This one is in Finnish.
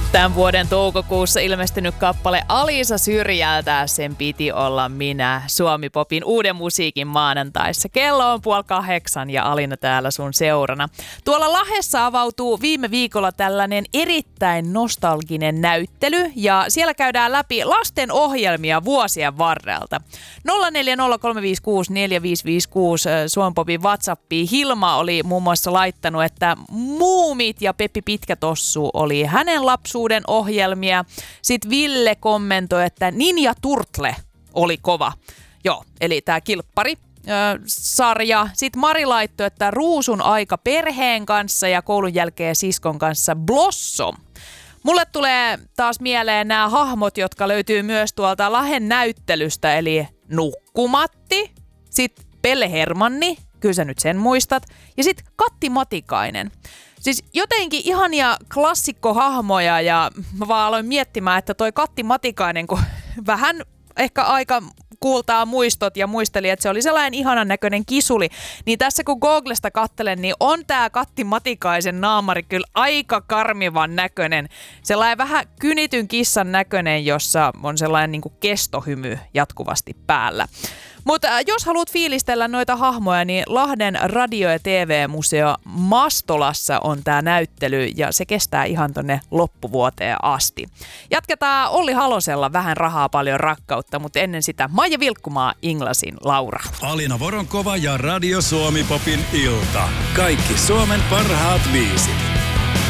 Tämän vuoden toukokuussa ilmestynyt kappale Alisa Syrjältä, sen piti olla minä, Suomi-popin uuden musiikin maanantaissa. Kello on 7:30 ja Alina täällä sun seurana. Tuolla Lahdessa avautuu viime viikolla tällainen erittäin nostalginen näyttely ja siellä käydään läpi lasten ohjelmia vuosien varrelta. 0403564556 Suomi-popin WhatsAppiin Hilma oli muun muassa laittanut, että Muumit ja Peppi Pitkätossu oli hänen lapsuuden ohjelmia. Sitten Ville kommentoi, että Ninja Turtle oli kova. Joo, eli tämä kilppari sarja. Sitten Mari laittoi, että Ruusun aika perheen kanssa ja koulun jälkeen siskon kanssa Blossom. Mulle tulee taas mieleen nämä hahmot, jotka löytyy myös tuolta Lahden näyttelystä, eli Nukkumatti, sitten Pelle Hermanni, kyllä sä nyt sen muistat, ja sitten Katti Matikainen. Siis jotenkin ihania klassikkohahmoja ja mä vaan aloin miettimään, että toi Katti Matikainen, kun vähän ehkä aika kuultaa muistot ja muisteli, että se oli sellainen ihanan näköinen kisuli, niin tässä kun Googlesta katselen, niin on tää Katti Matikaisen naamari kyllä aika karmivan näköinen. Sellainen vähän kynityn kissan näköinen, jossa on sellainen niin kuin kestohymy jatkuvasti päällä. Mutta jos haluat fiilistellä noita hahmoja, niin Lahden radio- ja TV-museo Mastolassa on tämä näyttely ja se kestää ihan tonne loppuvuoteen asti. Jatketaan Olli Halosella Vähän rahaa paljon rakkautta, mutta ennen sitä Maija Vilkkumaa, Inglasin Laura. Alina Voronkova ja Radio Suomi Popin ilta. Kaikki Suomen parhaat biisit.